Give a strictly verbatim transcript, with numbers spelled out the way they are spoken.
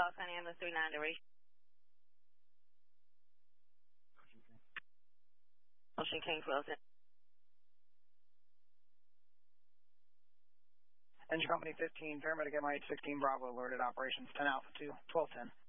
Los Angeles three nine duration. Ocean King twelve ten. Engine Company fifteen, paramedic M I H sixteen Bravo alerted operations ten Alpha two, twelve ten.